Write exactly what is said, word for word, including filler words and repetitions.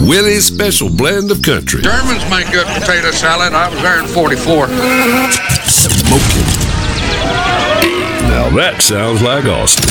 Willie's Special Blend of Country. Germans make good potato salad. I was there in forty-four. Smoking. Now that sounds like Austin.